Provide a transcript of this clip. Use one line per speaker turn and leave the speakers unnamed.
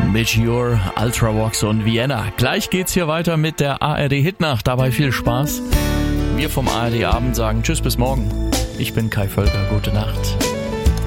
Meteor, Ultravox und Vienna. Gleich geht's hier weiter mit der ARD Hitnacht. Dabei viel Spaß. Wir vom ARD Abend sagen Tschüss bis morgen. Ich bin Kai Völker. Gute Nacht.